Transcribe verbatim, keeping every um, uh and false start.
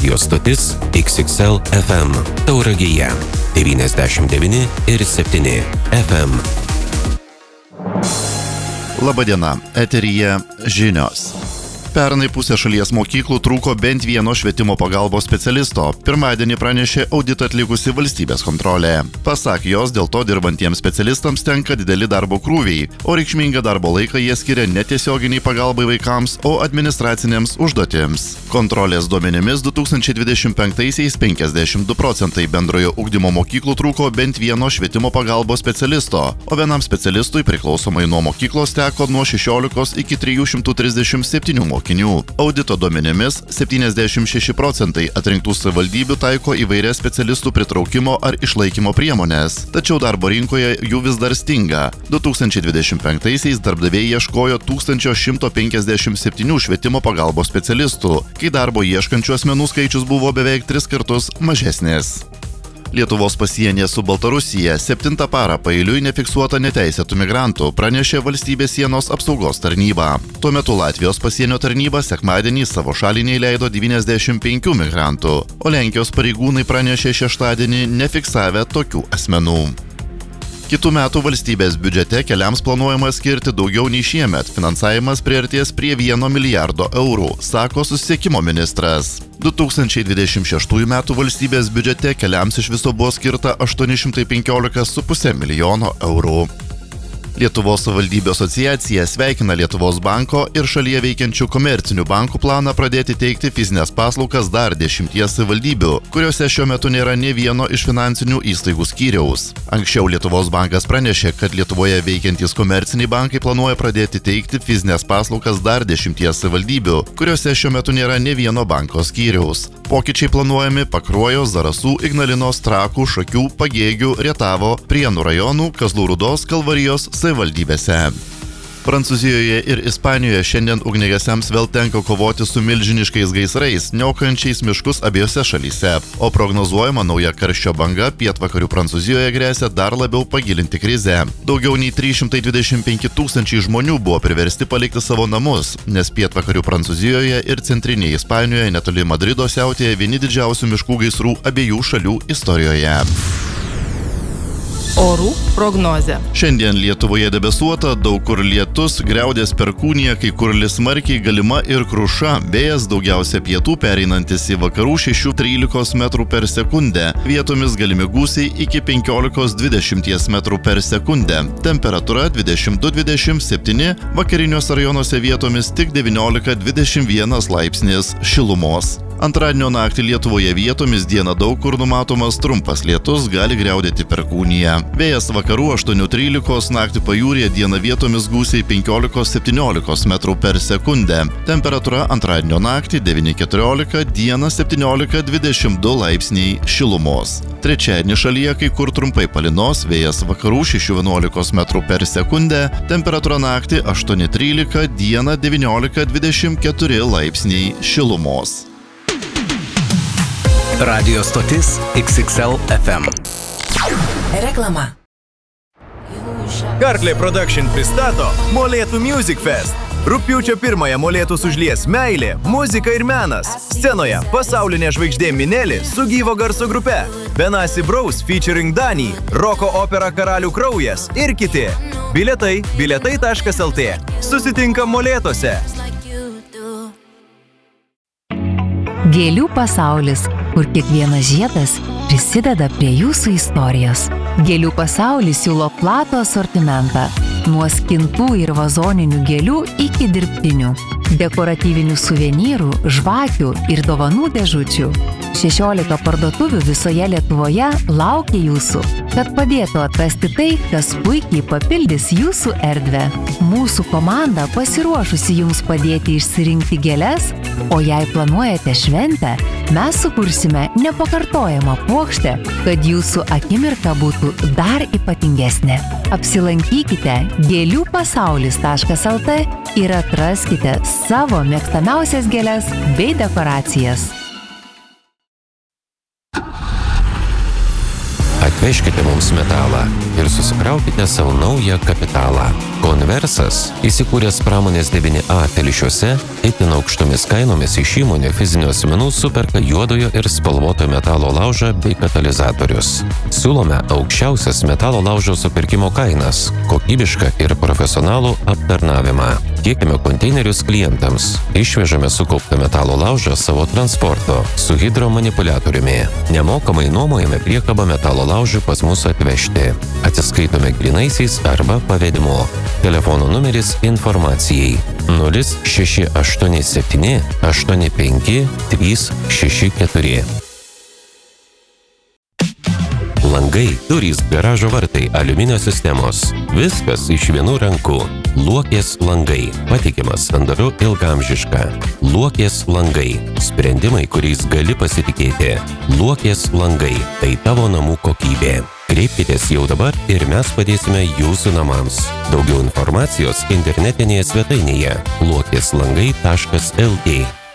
Radio stotis X X L F M Tauragėje devyniasdešimt devyni ir septyni F M. Labadiena, eteryje žinios. Pernai pusė šalies mokyklų trūko bent vieno švietimo pagalbos specialisto. Pirmadienį pranešė auditą atlikusi valstybės kontrolė. Pasak jos, dėl to dirbantiems specialistams tenka dideli darbo krūviai, o reikšmingą darbo laiką jie skiria ne tiesioginiai pagalbai vaikams, o administracinėms užduotims. Kontrolės duomenimis du tūkstančiai dvidešimt penktaisiais penkiasdešimt du procentai bendrojo ugdymo mokyklų trūko bent vieno švietimo pagalbos specialisto, o vienam specialistui priklausomai nuo mokyklos teko nuo šešiolikos iki trijų šimtų trisdešimt septynių mokinių. Audito duomenimis septyniasdešimt šeši procentai atrinktų savivaldybių taiko įvairias specialistų pritraukimo ar išlaikymo priemonės, tačiau darbo rinkoje jų vis dar stinga. du tūkstančiai dvidešimt penktaisiais darbdaviai ieškojo tūkstančio šimto penkiasdešimt septynių švietimo pagalbos specialistų, kai darbo ieškančių asmenų skaičius buvo beveik tris kartus mažesnis. Lietuvos pasienyje su Baltarusija septintą parą paeiliui nefiksuota neteisėtų migrantų, pranešė valstybės sienos apsaugos tarnyba. Tuo metu Latvijos pasienio tarnyba sekmadienį savo šalį neįleido devyniasdešimt penkių migrantų, o Lenkijos pareigūnai pranešė šeštadienį nefiksavę tokių asmenų. Kitų metų valstybės biudžete keliams planuojama skirti daugiau nei šiemet. Finansavimas priartės prie vieno milijardo eurų, sako susisiekimo ministras. du tūkstančiai dvidešimt šeštųjų metų valstybės biudžete keliams iš viso buvo skirta aštuoni šimtai penkiolika su puse milijono eurų. Lietuvos savivaldybių asociacija sveikina Lietuvos banko ir šalyje veikiančių komercinių bankų planą pradėti teikti fizinės paslaugas dar dešimties savivaldybių, kuriuose šiuo metu nėra nė vieno iš finansinių įstaigų skyriaus. Anksčiau Lietuvos bankas pranešė, kad Lietuvoje veikiantys komerciniai bankai planuoja pradėti teikti fizinės paslaugas dar dešimties savivaldybių, kuriuose šiuo metu nėra nė vieno banko skyriaus. Pokyčiai planuojami Pakruojos, Zarasų, Ignalinos, Trakų, Šakių, Pagėgių, Rietavo, Prienų rajonų, Kazlų Rūdos, Kalvarijos savivaldybėse. Prancūzijoje ir Ispanijoje šiandien ugniagesiams vėl tenka kovoti su milžiniškais gaisrais, niokojančiais miškus abiejose šalyse, o prognozuojama nauja karščio banga pietvakarių Prancūzijoje grėsia dar labiau pagilinti krizę. Daugiau nei trys šimtai dvidešimt penki tūkstančiai žmonių buvo priversti palikti savo namus, nes pietvakarių Prancūzijoje ir centrinėje Ispanijoje netoli Madrido siautėja vieni didžiausių miškų gaisrų abiejų šalių istorijoje. Orų prognozė. Šiandien Lietuvoje debesuota, daug kur lietus, griaudės perkūnija, kai kur lis smarkiai, galima ir kruša, vėjas daugiausia pietų pereinantis į vakarų šešių trylikos metrų per sekundę, vietomis galimi gūsiai iki penkiolikos dvidešimt metrų per sekundę, temperatūra dvidešimt du dvidešimt septyni, vakariniuose rajonuose vietomis tik devyniolika dvidešimt vienas laipsnis šilumos. Antradienio naktį Lietuvoje vietomis dieną daug kur numatomas trumpas lietus, gali griaudėti perkūnija. Vėjas vakarų aštuoni trylika, naktį pajūryje dieną vietomis gūsiai penkiolika septyniolika metrų per sekundę. Temperatūra antradienio naktį devyni keturiolika, dieną septyniolika dvidešimt du laipsniai šilumos. Trečiadienį šalyje kai kur trumpai palynos, vėjas vakarų šeši vienuolika metrų per sekundę, temperatūra naktį aštuoni trylika, dieną devyniolika dvidešimt keturi laipsniai šilumos. Radio stotis X X L F M. Reklama. Karklė Production pristato Molėtų Music Fest. Rugpjūčio pirmąją Molėtus užlies meilė, muzika ir menas. Scenoje pasaulinė žvaigždė Minelė su gyvo garso grupe, Benasi Braus featuring Danį, roko opera Karalių kraujas ir kiti. Bilietai bilietai taškas el tė. Susitinkam Molėtuose. Gėlių pasaulis, kur kiekvienas žiedas prisideda prie jūsų istorijos. Gėlių pasaulis siūlo platų asortimentą, nuo skintų ir vazoninių gėlių iki dirbtinių, dekoratyvinių suvenyrų, žvakių ir dovanų dėžučių. šešiolika parduotuvių visoje Lietuvoje laukia jūsų, kad padėtų atrasti tai, kas puikiai papildys jūsų erdvę. Mūsų komanda pasiruošusi jums padėti išsirinkti gėles, o jei planuojate šventę, mes sukursime nepakartojamą puokštę, kad jūsų akimirka būtų dar ypatingesnė. Apsilankykite gėlių pasaulis taškas el tė ir atraskite savo mėgstamiausias gėles bei dekoracijas. Atvežkite mums metalą ir susikraukite savo naują kapitalą. Konversas, įsikūręs pramonės devyni A Telšiuose, itin aukštomis kainomis iš įmonė fizinių asmenų superka juodojo ir spalvoto metalo laužą bei katalizatorius. Siūlome aukščiausias metalo laužo supirkimo kainas, kokybišką ir profesionalų aptarnavimą. Tiekiame konteinerius klientams, išvežame sukauptą metalo laužą savo transporto su hidromanipuliatoriumi. Nemokamai nuomojame priekabą metalo laužui pas mus atvežti. Atsiskaitome grynaisiais arba pavedimu. Telefono numeris informacijai nulis šeši aštuoni septyni aštuoni penki trys šeši keturi. Langai, durys, garažo vartai, aliuminio sistemos. Viskas iš vienų rankų. Luokės langai. Patikimas, sandaru, ilgaamžiška. Luokės langai. Sprendimai, kuriais gali pasitikėti. Luokės langai. Tai tavo namų kokybė. Kreipkitės jau dabar ir mes padėsime jūsų namams. Daugiau informacijos internetinėje svetainėje luokėslangai taškas el tė.